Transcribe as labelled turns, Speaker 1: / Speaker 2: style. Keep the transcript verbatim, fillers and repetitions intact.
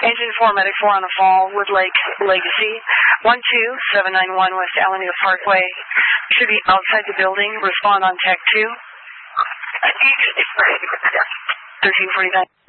Speaker 1: Engine four, Medic four on the fall, Wood Lake Legacy. one two seven nine one West Alameda Parkway. Should be outside the building. Respond on Tech two. thirteen forty-nine.